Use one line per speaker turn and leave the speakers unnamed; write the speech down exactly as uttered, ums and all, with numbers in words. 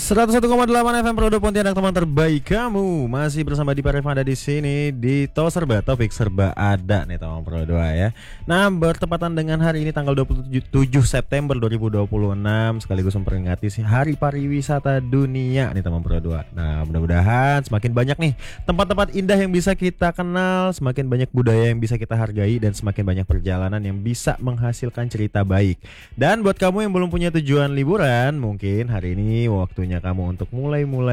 seratus satu koma delapan F M Prodo Pontianak, teman terbaik kamu. Masih bersama Dipa Revanda di sini di To Serba, Topik Serba Ada nih teman Prodo ya. Nah, bertepatan dengan hari ini tanggal dua puluh tujuh September dua ribu dua puluh enam, sekaligus memperingati si Hari Pariwisata Dunia nih teman Prodo. Nah, mudah-mudahan semakin banyak nih tempat-tempat indah yang bisa kita kenal, semakin banyak budaya yang bisa kita hargai, dan semakin banyak perjalanan yang bisa menghasilkan cerita baik. Dan buat kamu yang belum punya tujuan liburan, mungkin hari ini waktunya kamu untuk mulai-mulai